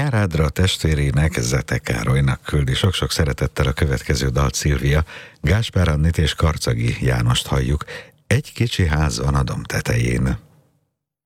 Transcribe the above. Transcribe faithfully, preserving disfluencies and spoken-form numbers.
Nyárádra testvérének, Zete Károlynak küldi sok-sok szeretettel a következő dalt Szilvia. Gáspár Annit és Karcagi Jánost halljuk. Egy kicsi ház van a domb tetején.